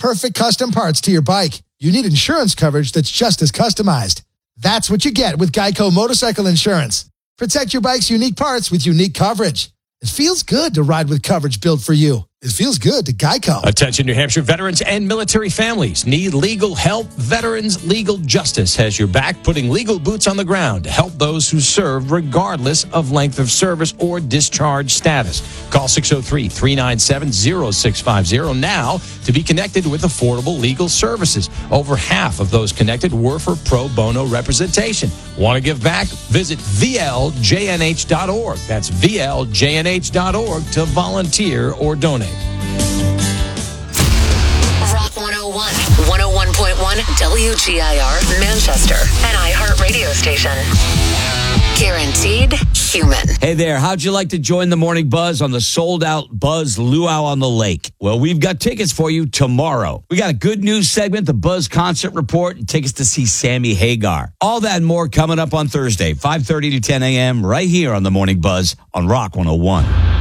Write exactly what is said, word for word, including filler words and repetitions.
perfect custom parts to your bike. You need insurance coverage that's just as customized. That's what you get with Geico Motorcycle Insurance. Protect your bike's unique parts with unique coverage. It feels good to ride with coverage built for you. It feels good to Geico. Attention New Hampshire veterans and military families. Need legal help? Veterans Legal Justice has your back, putting legal boots on the ground to help those who serve regardless of length of service or discharge status. Call six oh three, three nine seven, oh six five oh now to be connected with affordable legal services. Over half of those connected were for pro bono representation. Want to give back? Visit V L J N H dot org. That's V L J N H dot org to volunteer or donate. Rock one oh one, one oh one point one W G I R, Manchester, an iHeart radio station. Guaranteed human. Hey there, how'd you like to join the Morning Buzz on the sold-out Buzz Luau on the Lake? Well, we've got tickets for you tomorrow. We got a good news segment, the Buzz Concert Report, and tickets to see Sammy Hagar. All that and more coming up on Thursday, five thirty to ten a.m. right here on the Morning Buzz on Rock one oh one.